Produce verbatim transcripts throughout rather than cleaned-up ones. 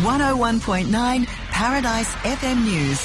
one oh one point nine Paradise F M News.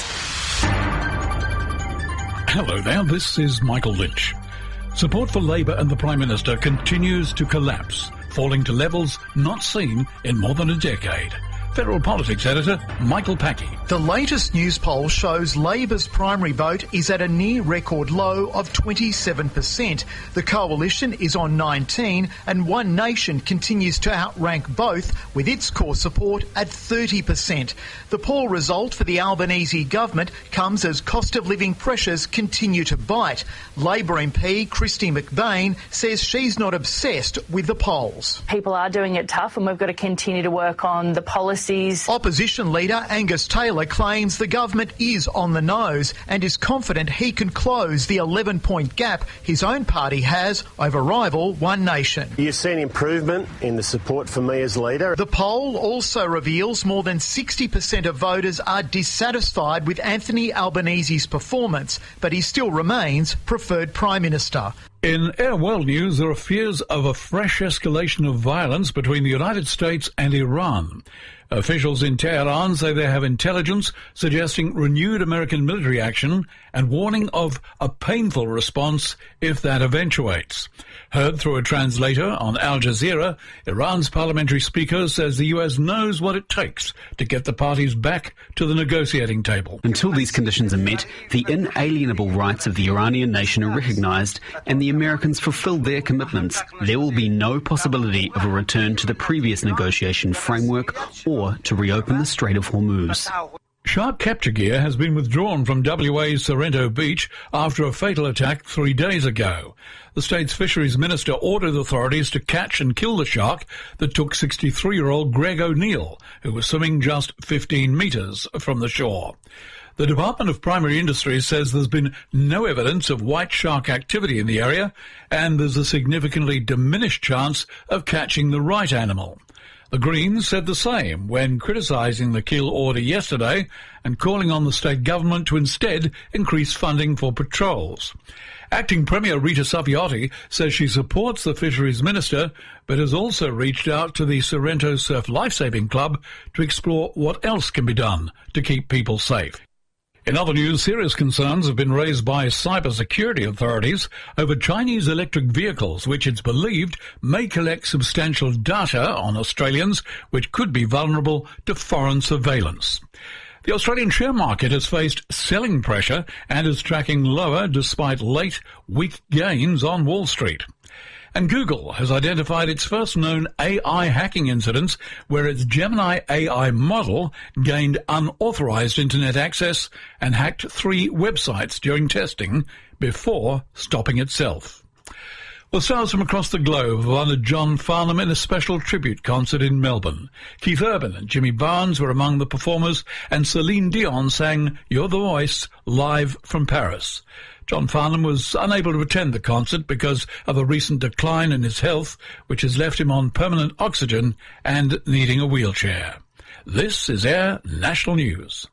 Hello there, this is Michael Lynch. Support for Labour and the Prime Minister continues to collapse, falling to levels not seen in more than a decade. Federal Politics Editor Michael Packey. The latest news poll shows Labor's primary vote is at a near record low of twenty-seven percent. The coalition is on nineteen and One Nation continues to outrank both with its core support at thirty percent. The poll result for the Albanese government comes as cost of living pressures continue to bite. Labor M P Christy McBain says she's not obsessed with the polls. People are doing it tough and we've got to continue to work on the policy. Opposition leader Angus Taylor claims the government is on the nose and is confident he can close the eleven-point gap his own party has over rival One Nation. You've seen improvement in the support for me as leader. The poll also reveals more than sixty percent of voters are dissatisfied with Anthony Albanese's performance, but he still remains preferred Prime Minister. In Air World News, there are fears of a fresh escalation of violence between the United States and Iran. Officials in Tehran say they have intelligence suggesting renewed American military action and warning of a painful response if that eventuates. Heard through a translator on Al Jazeera, Iran's parliamentary speaker says the U S knows what it takes to get the parties back to the negotiating table. Until these conditions are met, the inalienable rights of the Iranian nation are recognised and the Americans fulfil their commitments. There will be no possibility of a return to the previous negotiation framework or to reopen the Strait of Hormuz. Shark capture gear has been withdrawn from W A's Sorrento Beach after a fatal attack three days ago. The state's fisheries minister ordered authorities to catch and kill the shark that took sixty-three-year-old Greg O'Neill, who was swimming just fifteen metres from the shore. The Department of Primary Industries says there's been no evidence of white shark activity in the area, and there's a significantly diminished chance of catching the right animal. The Greens said the same when criticising the kill order yesterday and calling on the state government to instead increase funding for patrols. Acting Premier Rita Saffioti says she supports the Fisheries Minister but has also reached out to the Sorrento Surf Lifesaving Club to explore what else can be done to keep people safe. In other news, serious concerns have been raised by cybersecurity authorities over Chinese electric vehicles, which it's believed may collect substantial data on Australians, which could be vulnerable to foreign surveillance. The Australian share market has faced selling pressure and is tracking lower despite late, weak gains on Wall Street. And Google has identified its first known A I hacking incidents where its Gemini A I model gained unauthorized internet access and hacked three websites during testing before stopping itself. Well, stars from across the globe have honoured John Farnham in a special tribute concert in Melbourne. Keith Urban and Jimmy Barnes were among the performers, and Celine Dion sang You're the Voice live from Paris. John Farnham was unable to attend the concert because of a recent decline in his health, which has left him on permanent oxygen and needing a wheelchair. This is Air National News.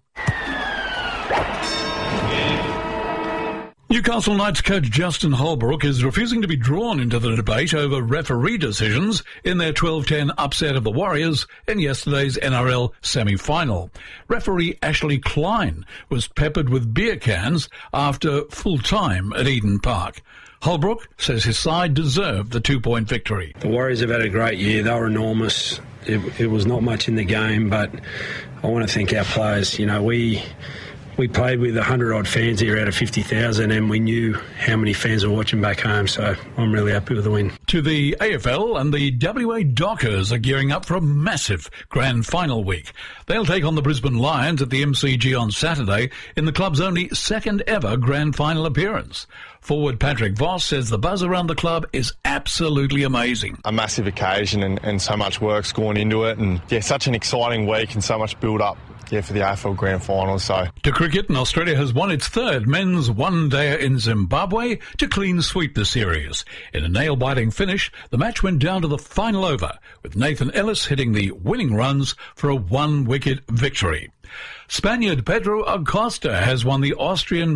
Newcastle Knights coach Justin Holbrook is refusing to be drawn into the debate over referee decisions in their twelve ten upset of the Warriors in yesterday's N R L semi-final. Referee Ashley Klein was peppered with beer cans after full time at Eden Park. Holbrook says his side deserved the two-point victory. The Warriors have had a great year. They were enormous. It, it was not much in the game, but I want to thank our players. You know, we... We played with one hundred odd fans here out of fifty thousand, and we knew how many fans were watching back home, so I'm really happy with the win. To the A F L, and the W A Dockers are gearing up for a massive grand final week. They'll take on the Brisbane Lions at the M C G on Saturday in the club's only second ever grand final appearance. Forward Patrick Voss says the buzz around the club is absolutely amazing. A massive occasion and, and so much work's gone into it, and yeah, such an exciting week and so much build-up. Yeah, for the A F L Grand Final, so. To cricket, and Australia has won its third men's one-dayer in Zimbabwe to clean sweep the series. In a nail-biting finish, the match went down to the final over, with Nathan Ellis hitting the winning runs for a one-wicket victory. Spaniard Pedro Acosta has won the Austrian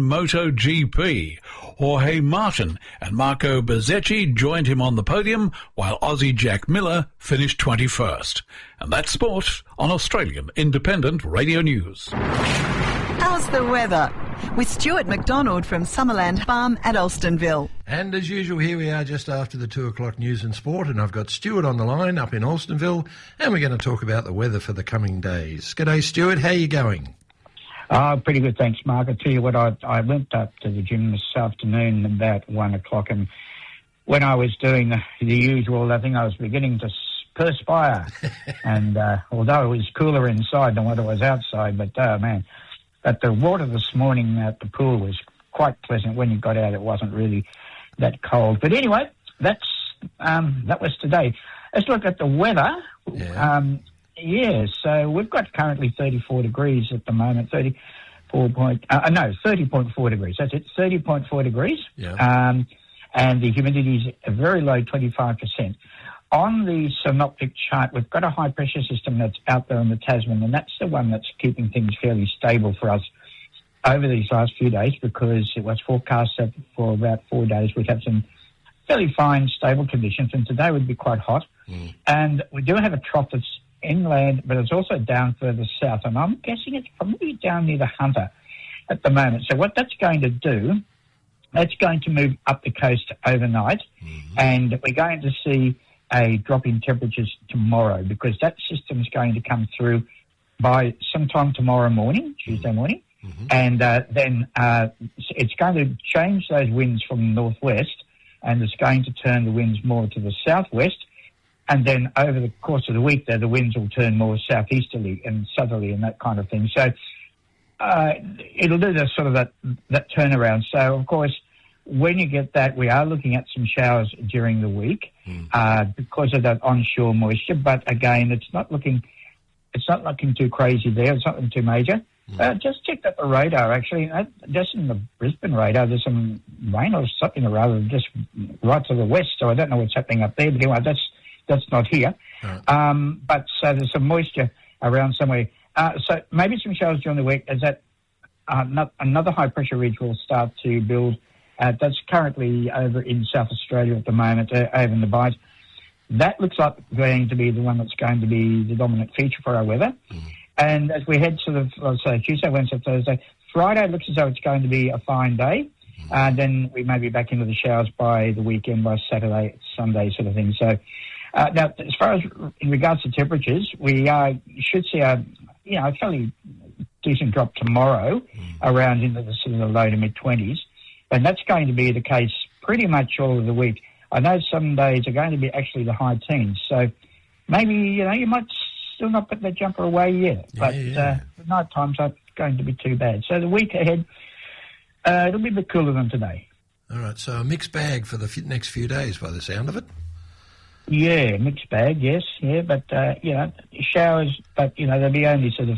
MotoGP. Jorge Martin and Marco Bezzecchi joined him on the podium, while Aussie Jack Miller finished twenty-first. And that's sport on Australian Independent Radio News. How's the weather? With Stuart McDonald from Summerland Farm at Alstonville. And as usual, here we are just after the two o'clock news and sport, and I've got Stuart on the line up in Alstonville, and we're going to talk about the weather for the coming days. G'day, Stuart. How are you going? Oh, pretty good, thanks, Mark. I tell you what, I, I went up to the gym this afternoon about one o'clock, and when I was doing the, the usual, I think I was beginning to perspire. and uh, although it was cooler inside than what it was outside, but, oh, man. But the water this morning at the pool was quite pleasant. When you got out, it wasn't really that cold. But anyway, that's um, that was today. Let's look at the weather. Yeah. Um, yeah, so we've got currently thirty-four degrees at the moment. thirty-four point, uh, no, thirty point four degrees. That's it, thirty point four degrees. Yeah. Um, and the humidity is a very low, twenty-five percent. On the synoptic chart, we've got a high-pressure system that's out there in the Tasman, and that's the one that's keeping things fairly stable for us over these last few days, because it was forecast that for about four days we'd have some fairly fine, stable conditions, and today would be quite hot. Mm. And we do have a trough that's inland, but it's also down further south, and I'm guessing it's probably down near the Hunter at the moment. So what that's going to do, that's going to move up the coast overnight, mm-hmm. and we're going to see a drop in temperatures tomorrow, because that system is going to come through by sometime tomorrow morning, Tuesday morning, mm-hmm. and uh, then uh, it's going to change those winds from the northwest, and it's going to turn the winds more to the southwest, and then over the course of the week there, the winds will turn more southeasterly and southerly and that kind of thing. So uh, it'll do the sort of that, that turnaround. So, of course, when you get that, we are looking at some showers during the week mm. uh, because of that onshore moisture. But again, it's not looking, it's not looking too crazy there. It's not looking too major. Mm. Uh, just checked out the radar. Actually, uh, just in the Brisbane radar, there's some rain or something or other just right to the west. So I don't know what's happening up there. But anyway, that's that's not here. Right. Um, but so there's some moisture around somewhere. Uh, so maybe some showers during the week. As that uh, not, another high pressure ridge will start to build. Uh, that's currently over in South Australia at the moment, uh, over in the Bight. That looks like going to be the one that's going to be the dominant feature for our weather. Mm. And as we head sort of, let's say, Tuesday, Wednesday, Thursday, Friday looks as though it's going to be a fine day. Mm. And then we may be back into the showers by the weekend, by Saturday, Sunday sort of thing. So uh, now, as far as in regards to temperatures, we uh, should see a, you know, a fairly decent drop tomorrow mm. around into the sort of the low to mid-twenties. And that's going to be the case pretty much all of the week. I know some days are going to be actually the high teens. So maybe, you know, you might still not put that jumper away yet. Yeah, but yeah. Uh, the night time's not going to be too bad. So the week ahead, uh, it'll be a bit cooler than today. All right, so a mixed bag for the f- next few days by the sound of it. Yeah, mixed bag, yes, yeah. But, uh, you know, showers, but, you know, they'll be only sort of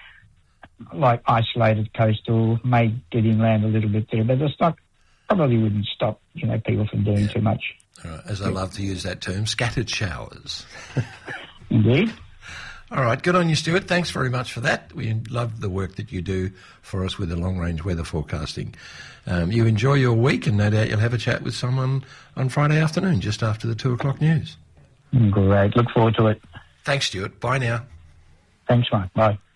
like isolated coastal, may get inland a little bit there, but it's not, probably wouldn't stop, you know, people from doing yeah. too much. All right, as I love to use that term, scattered showers. Indeed. All right, good on you, Stuart. Thanks very much for that. We love the work that you do for us with the long-range weather forecasting. Um, you enjoy your week, and no doubt you'll have a chat with someone on Friday afternoon, just after the two o'clock news. Great. Look forward to it. Thanks, Stuart. Bye now. Thanks, Mike. Bye.